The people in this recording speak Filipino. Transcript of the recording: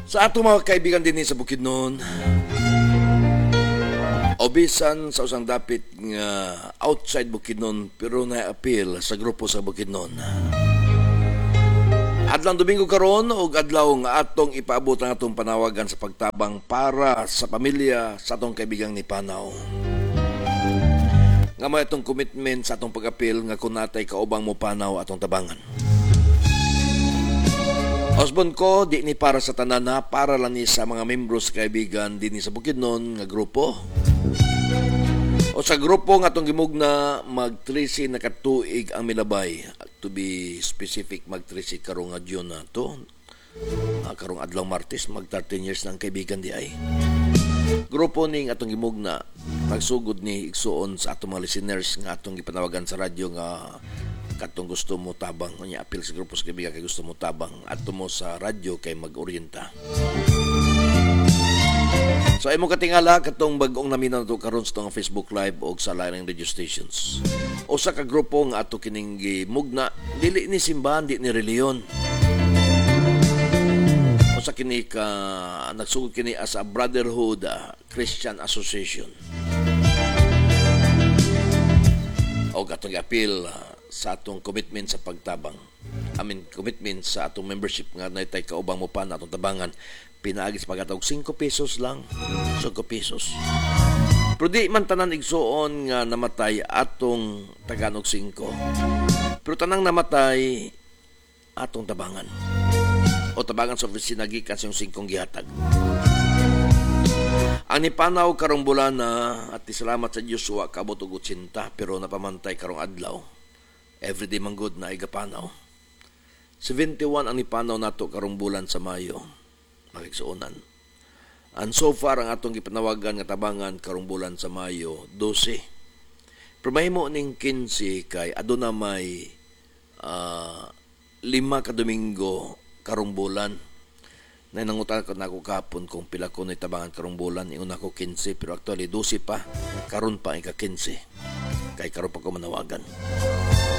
Sa ato mga kaibigan din sa Bukidnon, obisan sa usang dapit nga outside Bukidnon pero na-appeal sa grupo sa Bukidnon. Adlang Domingo karon og adlaw nga atong ipaabot ang atong panawagan sa pagtabang para sa pamilya sa atong kaibigang ni Panaw. Nga may atong commitment sa atong pag-appeal nga kung natay kaubang mo Panaw atong tabangan. Osbon ko, di ni para sa tanana, para lang ni sa mga membros kaibigan din ni sa Bukidnon nga grupo. O sa grupo nga itong gimugna mag-13 na katuig ang milabay. To be specific, mag-13 karong adyon na to. Karong adlaw Martes, mag-13 years na ang kaibigan di ay. Grupo ning atong gimugna, nagsugod ni igsuon sa atong mga listeners nga atong gipanawagan sa radyo nga katong gusto mo tabang unya apil sa grupo sa kaibigan kay gusto mo tabang adto mo sa radyo kay mag-orienta. So ay mo katingala katong bag-ong naminaw nato karon sa tong Facebook Live o sa laing radio stations. Usa ka grupo nga ato kining gimugna dili ni simbahan, di ni reliyon. Usa kini ka nagsugod kini as a Brotherhood Christian Association. O katong apil sa atong commitment sa pagtabang. Commitment sa atong membership nga natay kaubang mo pa na atong tabangan. Pinaagis pagkatawag 5 pesos lang. 5 pesos. Pero di man tanan igsuon nga namatay atong taganog 5. Pero tanang namatay atong tabangan. O tabangan sa opisina gikan sa yung 5 gihatag. Ang nipanaw karong bulan na at salamat sa Diyos wa kabot og 80 pero napamantay karong adlaw. Everyday man good na igapanaw. 71 ang nipanaw nato karong bulan sa Mayo. Makigsuonan. And so far ang atong gipanawagan nga tabangan karong bulan sa Mayo 12. Pero mahimo ning 15 kay aduna may 5 ka Domingo karong bulan. Na nangutan ko na ako kapon kung pila ko na tabangan karong bulan. Ingon ako 15 pero actually 12 pa. Karon pa ika 15. Kay karon pa ko manawagan.